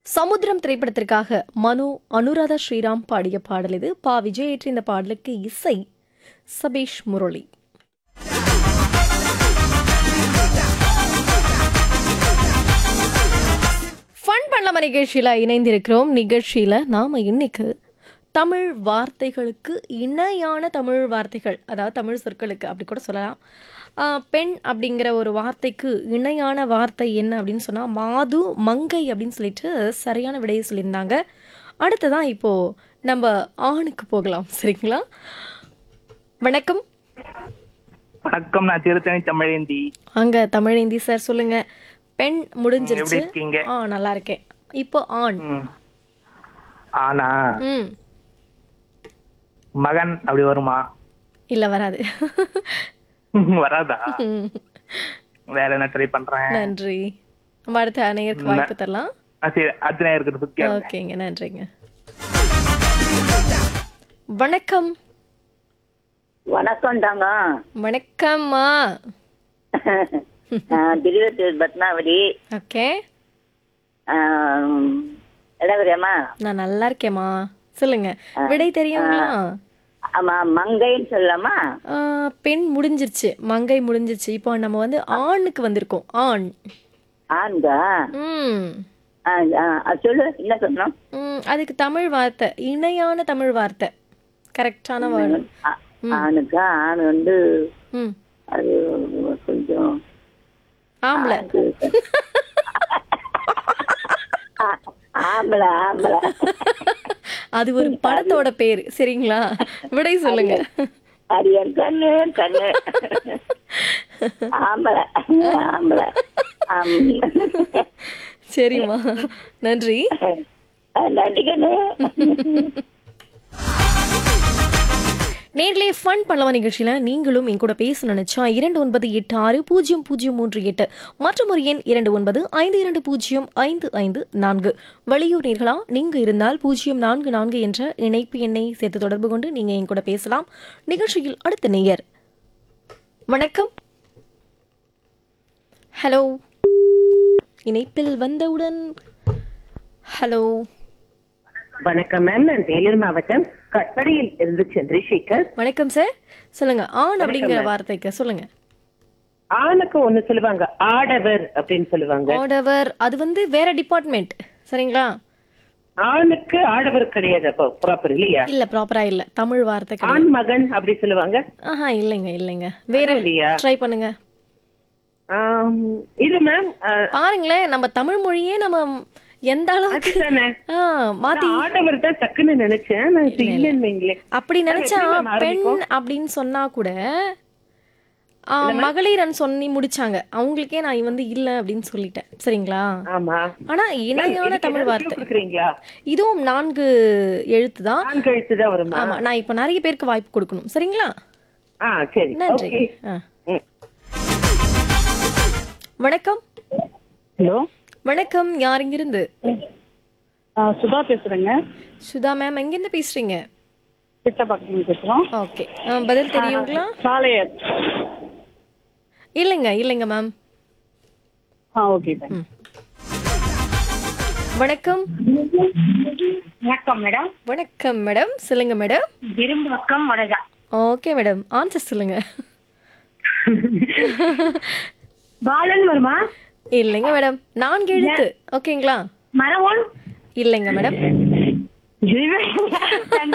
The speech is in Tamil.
சமுத்திரம் திரைப்படத்திற்காக மனு அனுராதா ஸ்ரீராம் பாடிய பாடல் இது. பா விஜய் ஏற்றிய இந்த பாடலுக்கு இசை சபேஷ் முரளி. ஃபன் பண்ணலாமா நிகழ்ச்சியில் இணைந்திருக்கிறோம். நிகழ்ச்சியில் நாம் இன்னைக்கு தமிழ் வார்த்தைகளுக்கு இணையான தமிழ் வார்த்தைகள், அதாவது தமிழ் சொற்களுக்கு அப்படி கூட சொல்லலாம். பெண் அப்படிங்கிற ஒரு வார்த்தைக்கு இணையான வார்த்தை என்ன அப்படின்னு சொன்னால் மாது, மங்கை அப்படின்னு சொல்லிட்டு சரியான விடையை சொல்லியிருந்தாங்க. அடுத்ததான் இப்போது நம்ம ஆணுக்கு போகலாம். சரிங்களா? வணக்கம். வணக்கம், நான் திருத்தணி தமிழேந்தி. அங்கே தமிழேந்தி சார் சொல்லுங்க. பெண் முடிஞ்சிருச்சு. எப்படி இருக்கீங்க? நல்லா இருக்கேன். இப்போ ஆண். ஆனா ம் மகன் அப்படி வருமா? இல்லை, வராது. வராதா? வேற என்ன ட்ரை பண்றேன். நன்றி. நம்ம அடுத்த நேயருக்கு வாய்ப்பு தரலாம். சரி, அத்தனை இருக்கிறது பத்தி ஓகேங்க, நன்றிங்க. வணக்கம். வணக்கம்டாங்க. வணக்கம்மா. திருவத்தூர் பத்மாவதி. ஓகே, இடவரியம்மா. நான் நல்லா இருக்கேம்மா. சொல்லுங்க, விடை தெரியுங்களா? ஆமா, மங்கைன்னு சொல்லலாமா? பெண் முடிஞ்சிருச்சு, மங்கை முடிஞ்சிருச்சு. இப்போ நம்ம வந்து ஆணுக்கு வந்திருக்கோம். ஆண். ஆண்கா? ம் சொல்லு, என்ன சொன்னோம்? அதுக்கு தமிழ் வார்த்தை, இணையான தமிழ் வார்த்தை, கரெக்டான வேர்டு. ஆணுக்கா? ஆண் வந்து ம் அது கொஞ்சம் ஆம்பளை. ஆம்பளை ஆம்பளை. அது ஒரு படத்தோட பேரு. சரிங்களா? விடை சொல்லுங்க. அரியன் கண்ணு கண்ணு. ஆம்பளை ஆம்பளை. சரிம்மா, நன்றி. நன்றி கண்ணு. நேர்லயே ஃபன் பண்ணலாம் நிகழ்ச்சியில் நீங்களும் என் கூட பேச நினைச்சா 29860038 மற்றும் ஒரு எண் 2952055554. வெளியூர் நேர்களா நீங்க இருந்தால் 044 என்ற இணைப்பு எண்ணை சேர்த்து தொடர்பு கொண்டு நீங்க என் கூட பேசலாம். நிகழ்ச்சியில் அடுத்த நேயர். வணக்கம். ஹலோ. இணைப்பில் வந்தவுடன் ஹலோ. வணக்கம் மேம், நான் வேலூர் மாவட்டம் கட்படியில் இருந்து சந்திரசேகர். வணக்கம் சார், சொல்லுங்க. ஆண் அப்படிங்கிற வார்த்தைக்கு சொல்லுங்க. ஆணுக்கு ஒண்ணு சொல்லுவாங்க, ஆடவர் அப்படின்னு சொல்லுவாங்க. ஆடவர், அது வந்து வேற டிபார்ட்மெண்ட். சரிங்களா? ஆணுக்கு ஆடவர் கிடையாது, அப்போ ப்ராப்பர் இல்லையா? இல்ல, ப்ராப்பரா இல்ல. தமிழ் வார்த்தை கிடையாது. ஆண் மகன் அப்படி சொல்லுவாங்க. இல்லைங்க இல்லைங்க, வேற இல்லையா? ட்ரை பண்ணுங்க. இது மேம் பாருங்களேன், நம்ம தமிழ் மொழியே நம்ம எந்த அளவுக்கு மாத்தி ஆடவர் தான் டக்குன்னு நினைச்சேன். நான் இல்லைன்னு வைங்களே. அப்படி நினைச்சா பெண் அப்படின்னு சொன்னா கூட மகளிர் சொல்லி முடிச்சாங்க. அவங்களுக்கே நான் வந்து இல்ல அப்படின்னு சொல்லிட்டேன். சரிங்களா? ஆமா. ஆனா இணையான தமிழ் வார்த்தை இதுவும் 4 எழுத்து தான். 4 எழுத்து தான் வரும். ஆமா, நான் இப்ப நிறைய பேருக்கு வாய்ப்பு கொடுக்கணும். சரிங்களா? சரி, நன்றி. வணக்கம். ஹலோ, வணக்கம். யார் இங்கிருந்து? சுதா பேசுறேங்க. சுதா மேம், எங்கிருந்து பேசுறீங்க? கிட்டப்பாக்கம் பேசுறோம். ஓகே, பதில் தெரியுங்களா? சாலையர். இல்லைங்க இல்லைங்க மேம். ஓகே. வணக்கம். வணக்கம் மேடம். வணக்கம் மேடம், சொல்லுங்க மேடம். விரும்பக்கம் வடகா. ஓகே மேடம், ஆன்சர் சொல்லுங்க. பாலன் வருமா? இல்லைங்க மேடம், 4 எழுத்து. ஓகேங்களா? மரவோன்? இல்லைங்க மேடம்.